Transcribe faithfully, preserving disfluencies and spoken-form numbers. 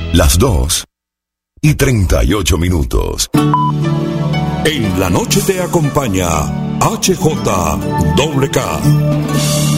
Las dos y treinta y ocho minutos. En la noche te acompaña H J K.